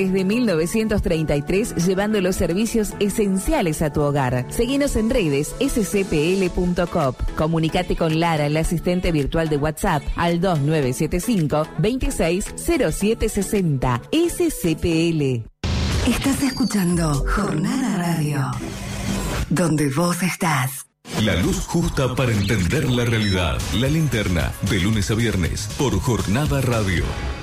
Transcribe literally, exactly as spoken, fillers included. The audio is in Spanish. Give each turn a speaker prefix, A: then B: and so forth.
A: Desde mil novecientos treinta y tres, llevando los servicios esenciales a tu hogar. Seguinos en redes s c p l punto coop. Comunicate con Lara, la asistente virtual de WhatsApp, al dos nueve siete cinco, veintiséis cero siete sesenta. S C P L.
B: Estás escuchando Jornada Radio, donde vos estás.
C: La luz justa para entender la realidad. La Linterna, de lunes a viernes, por Jornada Radio.